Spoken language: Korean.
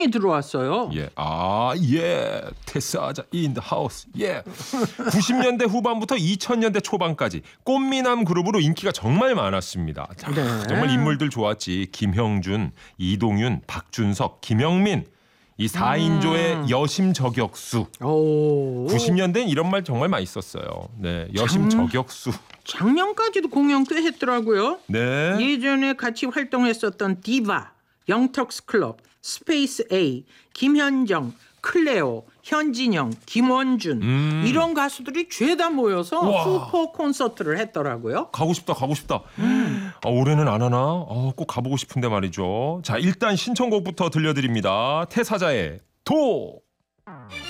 들어왔어요. 예. 예. 테사자 인 더 하우스. 예. 90년대 후반부터 2000년대 초반까지 꽃미남 그룹으로 인기가 정말 많았습니다. 자, 네. 정말 인물들 좋았지. 김형준, 이동윤, 박준석, 김영민. 이 4인조의 여심 저격수. 오. 90년대엔 이런 말 정말 많이 썼어요. 네. 여심 저격수. 작년까지도 공연 꽤 했더라고요. 네. 예전에 같이 활동했었던 디바, 영턱스 클럽, 스페이스 A, 김현정, 클레오, 현진영, 김원준 이런 가수들이 죄다 모여서 우와. 슈퍼 콘서트를 했더라고요. 가고 싶다. 올해는 안 하나? 꼭 가보고 싶은데 말이죠. 자, 일단 신청곡부터 들려드립니다. 태사자의 도.